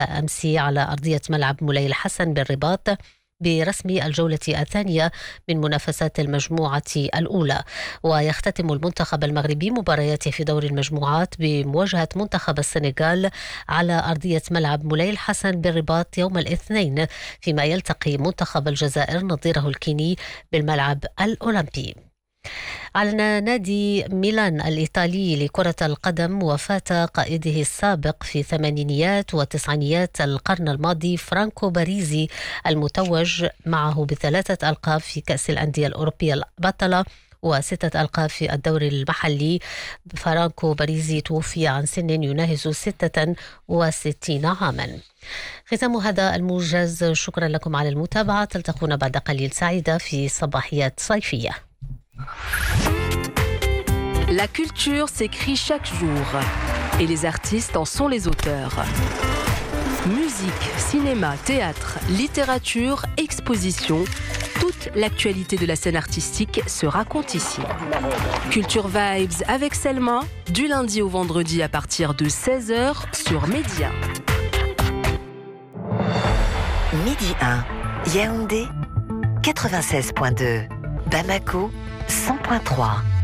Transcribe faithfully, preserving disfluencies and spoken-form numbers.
أمس على أرضية ملعب مولاي الحسن بالرباط برسم الجولة الثانية من منافسات المجموعة الأولى. ويختتم المنتخب المغربي مبارياته في دور المجموعات بمواجهة منتخب السنغال على أرضية ملعب مولاي الحسن بالرباط يوم الاثنين، فيما يلتقي منتخب الجزائر نظيره الكيني بالملعب الأولمبي. أعلن نادي ميلان الإيطالي لكرة القدم وفاة قائده السابق في ثمانينيات وتسعينيات القرن الماضي فرانكو باريزي، المتوج معه بثلاثة ألقاب في كأس الأندية الأوروبية البطلة وستة ألقاب في الدوري المحلي. فرانكو باريزي توفي عن سن يناهز ستة وستين عاما. ختام هذا الموجز، شكرا لكم على المتابعة. تلتقون بعد قليل سعيدة في صباحيات صيفية. La culture s'écrit chaque jour et les artistes en sont les auteurs. Musique, cinéma, théâtre, littérature, exposition, toute l'actualité de la scène artistique se raconte ici. Culture Vibes avec Selma, du lundi au vendredi à partir de seize heures sur Média. Midi un, Yaoundé quatre-vingt-seize point deux, Bamako cent point trois.